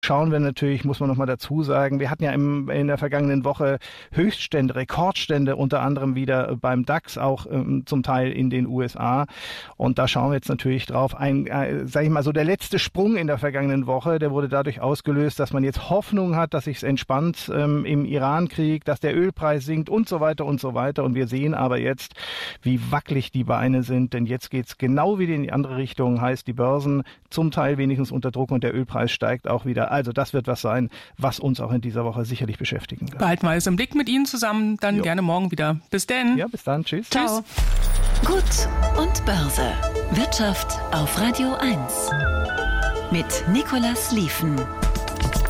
schauen wir natürlich, muss man nochmal dazu sagen, wir hatten ja in der vergangenen Woche Höchststände, Rekordstände, unter anderem wieder beim DAX, auch zum Teil in den USA. Und da schauen wir jetzt natürlich drauf. Sag ich mal so, der letzte Sprung in der vergangenen Woche, der wurde dadurch ausgelöst, dass man jetzt Hoffnung hat, dass sich's entspannt im Iran-Krieg, dass der Ölpreis sinkt und so weiter und so weiter. Und wir sehen aber jetzt, wie wackelig die Beine sind, denn jetzt geht's genau wieder in die andere Richtung, heißt die Börsen zum Teil wenigstens unter Druck und der Ölpreis steigt auch wieder. Also das wird was sein, was uns auch in dieser Woche sicherlich beschäftigen wird. Behalten wir es im Blick mit Ihnen zusammen, dann gerne morgen wieder. Bis denn. Ja, bis dann. Tschüss. Ciao. Gut und Börse. Wirtschaft auf Radio 1. Mit Nicolas Lieven.